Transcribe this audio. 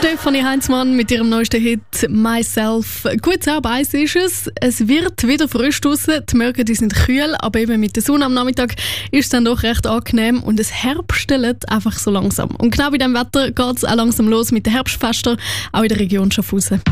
Stefanie Heinzmann mit ihrem neuesten Hit «Myself». Gut ab 1 ist es. Es wird wieder frisch draussen. Die Morgen die sind kühl, aber eben mit der Sonne am Nachmittag ist es dann doch recht angenehm und es herbstelt einfach so langsam. Und genau bei diesem Wetter geht es auch langsam los mit den Herbstfesten, auch in der Region Schaffhausen.